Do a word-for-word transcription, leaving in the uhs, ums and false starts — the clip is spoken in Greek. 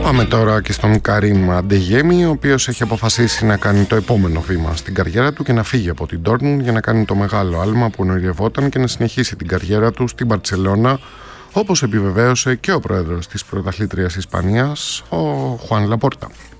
Πάμε τώρα και στον Καρίμ Αντεγέμι, ο οποίος έχει αποφασίσει να κάνει το επόμενο βήμα στην καριέρα του και να φύγει από την Ντόρτμουντ για να κάνει το μεγάλο άλμα που ονειρευόταν και να συνεχίσει την καριέρα του στην Μπαρτσελώνα, όπως επιβεβαίωσε και ο πρόεδρος της πρωταθλήτριας Ισπανίας, ο Χουάν Λαπόρτα.